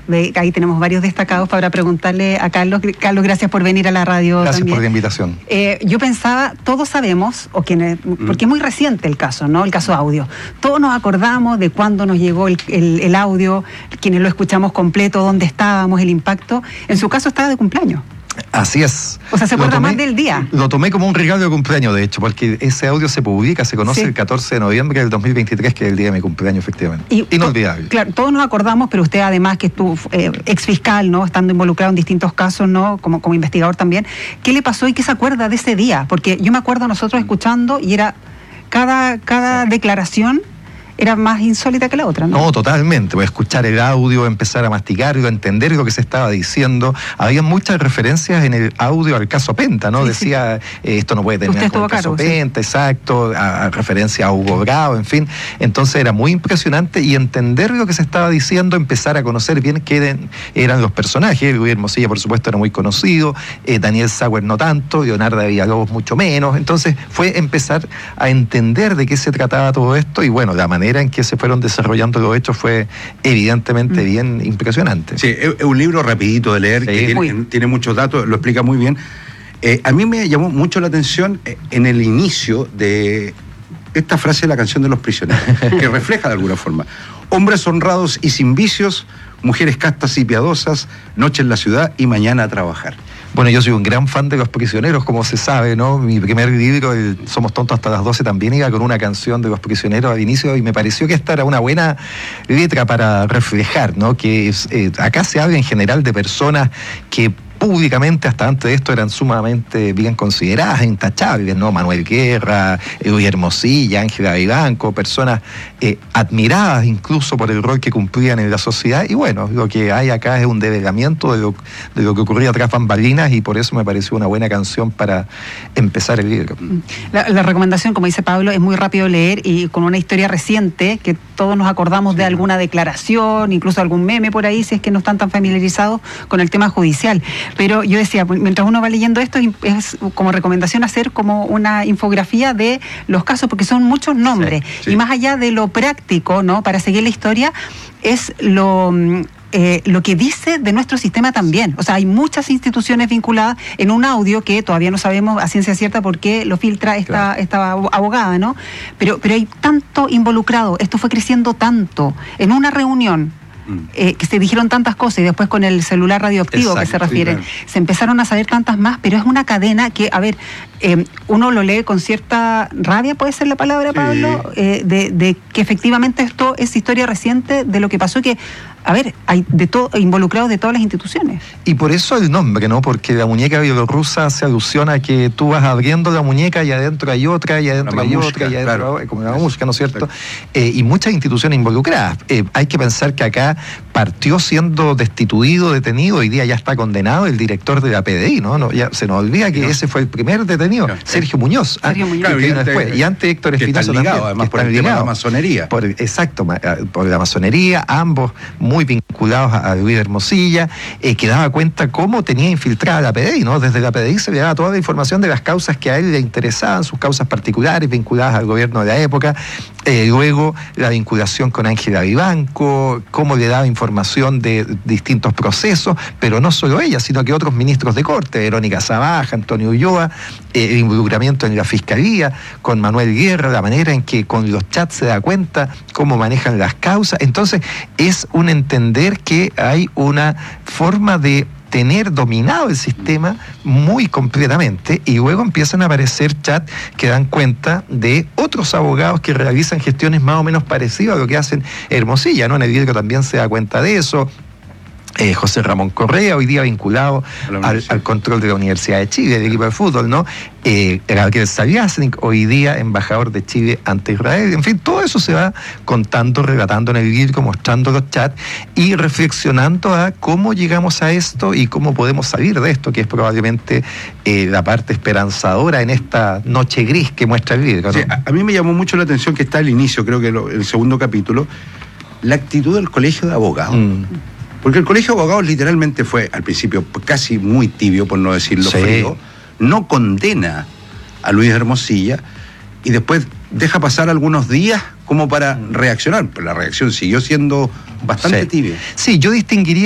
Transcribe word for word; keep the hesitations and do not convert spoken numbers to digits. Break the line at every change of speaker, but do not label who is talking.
de, ahí tenemos varios destacados para preguntarle a Carlos. Carlos, gracias por venir a la radio.
Gracias
también.
por la invitación.
Eh, yo pensaba, todos sabemos, o quienes, porque es muy reciente el caso, ¿no? El caso audio. Todos nos acordamos de cuándo nos llegó el, el, el audio, quienes lo escuchamos completo, dónde estábamos, el impacto. En su caso estaba de cumpleaños.
Así es.
O sea, ¿se acuerda más del día?
Lo tomé como un regalo de cumpleaños, de hecho, porque ese audio se publica, se conoce sí. el catorce de noviembre del dos mil veintitrés, que es el día de mi cumpleaños, efectivamente. Y, Inolvidable.
Claro, todos nos acordamos, pero usted además que estuvo eh, ex fiscal, ¿no? Estando involucrado en distintos casos, ¿no? Como, como investigador también. ¿Qué le pasó y qué se acuerda de ese día? Porque yo me acuerdo nosotros escuchando y era cada, cada sí. declaración era más insólita que la otra, ¿no?
No, totalmente. Pues escuchar el audio, empezar a masticarlo, entender lo que se estaba diciendo. Había muchas referencias en el audio al caso Penta, ¿no? Sí, Decía, sí. Eh, esto no puede terminar con el caso cargo, Penta, sí. exacto, a, a referencia a Hugo Bravo, en fin. Entonces era muy impresionante y entender lo que se estaba diciendo, empezar a conocer bien qué eran, eran los personajes. Luis Hermosilla, por supuesto, era muy conocido, eh, Daniel Sauer no tanto, Leonardo Villalobos mucho menos. Entonces fue empezar a entender de qué se trataba todo esto y bueno, la manera en que se fueron desarrollando los hechos fue evidentemente mm. bien impresionante.
Sí, es un libro rapidito de leer, sí. que tiene, tiene muchos datos, lo explica muy bien. Eh, a mí me llamó mucho la atención en el inicio de esta frase de la canción de los prisioneros, que refleja de alguna forma: hombres honrados y sin vicios, mujeres castas y piadosas, noche en la ciudad y mañana a trabajar.
Bueno, yo soy un gran fan de Los Prisioneros, como se sabe, ¿no? Mi primer libro, el Somos Tontos hasta las doce, también iba con una canción de Los Prisioneros al inicio y me pareció que esta era una buena letra para reflejar, ¿no? Que eh, acá se habla en general de personas que públicamente hasta antes de esto eran sumamente bien consideradas, intachables, ¿no? Manuel Guerra, Luis Hermosilla, Ángela Vivanco, personas eh, admiradas incluso por el rol que cumplían en la sociedad. Y bueno, lo que hay acá es un develamiento de lo, de lo que ocurría tras bambalinas y por eso me pareció una buena canción para empezar el libro.
La, la recomendación, como dice Pablo, es muy rápido leer y con una historia reciente que todos nos acordamos sí, de alguna declaración, incluso algún meme por ahí, si es que no están tan familiarizados con el tema judicial. Pero yo decía, mientras uno va leyendo esto, es como recomendación hacer como una infografía de los casos, porque son muchos nombres. Sí, sí. Y más allá de lo práctico, ¿no? Para seguir la historia, es lo... Eh, lo que dice de nuestro sistema también. O sea, hay muchas instituciones vinculadas en un audio que todavía no sabemos a ciencia cierta por qué lo filtra esta, claro. esta abogada, ¿no? Pero, pero hay tanto involucrado, esto fue creciendo tanto. En una reunión Eh, que se dijeron tantas cosas y después con el celular radioactivo Exacto, que se refieren, sí, claro. se empezaron a saber tantas más, pero es una cadena que, a ver, eh, uno lo lee con cierta rabia, puede ser la palabra, Pablo, sí. eh, de, de que efectivamente esto es historia reciente de lo que pasó, que, a ver, hay de todo involucrados de todas las instituciones.
Y por eso el nombre, ¿no? Porque la muñeca bielorrusa hace alusión a que tú vas abriendo la muñeca y adentro hay otra, y adentro hay otra, y adentro claro. como la música, ¿no es cierto? Eh, y muchas instituciones involucradas. Eh, hay que pensar que acá partió siendo destituido, detenido, hoy día ya está condenado el director de la P D I, ¿no? no ya se nos olvida que no. ese fue el primer detenido, claro. Sergio Muñoz.
Sergio
ah,
Muñoz.
Claro,
y,
antes, y antes Héctor Espinosa también.
Además por el tema de la masonería.
Por, exacto, por la masonería, ambos muy vinculados a, a Luis Hermosilla, eh, que daba cuenta cómo tenía infiltrada la P D I, ¿no? Desde la P D I se le daba toda la información de las causas que a él le interesaban, sus causas particulares vinculadas al gobierno de la época, eh, luego la vinculación con Ángela Vivanco, cómo le daba información de distintos procesos, pero no solo ella, sino que otros ministros de corte, Verónica Zabaja, Antonio Ulloa, eh, el involucramiento en la fiscalía, con Manuel Guerra, la manera en que con los chats se da cuenta cómo manejan las causas. Entonces es un entender que hay una forma de tener dominado el sistema muy completamente y luego empiezan a aparecer chats que dan cuenta de otros abogados que realizan gestiones más o menos parecidas a lo que hacen Hermosilla, ¿no? En el libro también se da cuenta de eso. Eh, José Ramón Correa, hoy día vinculado al, al control de la Universidad de Chile, del equipo de fútbol, ¿no? Eh, Gabriel Saviasnik, hoy día embajador de Chile ante Israel. En fin, todo eso se va contando, relatando en el libro, mostrando los chats y reflexionando a cómo llegamos a esto y cómo podemos salir de esto, que es probablemente eh, la parte esperanzadora en esta noche gris que muestra el libro, ¿no?
Sí, a, a mí me llamó mucho la atención que está al inicio, creo que lo, el segundo capítulo, la actitud del Colegio de Abogados. Mm. Porque el Colegio de Abogados literalmente fue, al principio, casi muy tibio, por no decirlo sí. frío, no condena a Luis Hermosilla y después deja pasar algunos días como para reaccionar, pero la reacción siguió siendo bastante
sí.
tibia.
Sí, yo distinguiría